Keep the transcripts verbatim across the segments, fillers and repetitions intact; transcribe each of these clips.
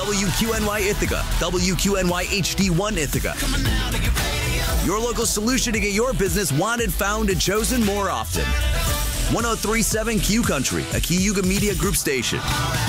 W Q N Y Ithaca, W Q N Y H D one Ithaca. Your local solution to get your business wanted, found, and chosen more often. one oh three point seven Q Country, a Cayuga Media Group station.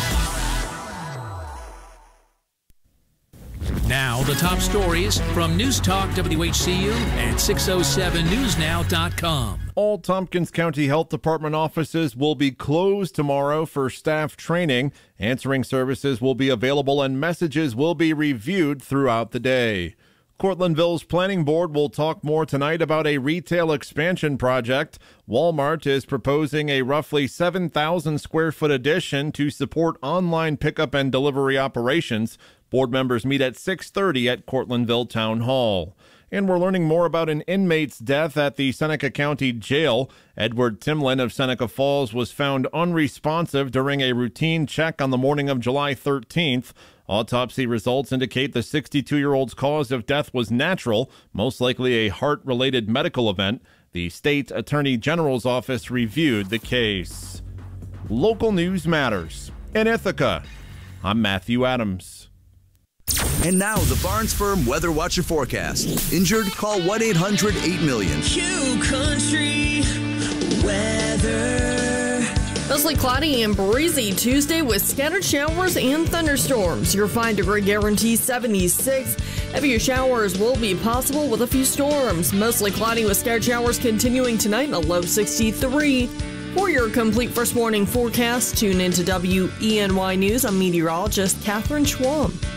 Now, the top stories from News Talk W H C U and six oh seven news now dot com. All Tompkins County Health Department offices will be closed tomorrow for staff training. Answering services will be available and messages will be reviewed throughout the day. Cortlandville's Planning Board will talk more tonight about a retail expansion project. Walmart is proposing a roughly seven thousand square foot addition to support online pickup and delivery operations. Board members meet at six thirty at Cortlandville Town Hall. And we're learning more about an inmate's death at the Seneca County Jail. Edward Timlin of Seneca Falls was found unresponsive during a routine check on the morning of July thirteenth. Autopsy results indicate the sixty-two-year-old's cause of death was natural, most likely a heart-related medical event. The state attorney general's office reviewed the case. Local news matters. In Ithaca, I'm Matthew Adams. And now, the Barnes Firm Weather Watcher forecast. Injured? Call one eight hundred eight million. Q Country weather. Mostly cloudy and breezy Tuesday with scattered showers and thunderstorms. Your five degree guarantee seventy-six. Heavier showers will be possible with a few storms. Mostly cloudy with scattered showers continuing tonight in a low sixty-three. For your complete first morning forecast, tune into W E N Y News. I'm meteorologist Catherine Schwam.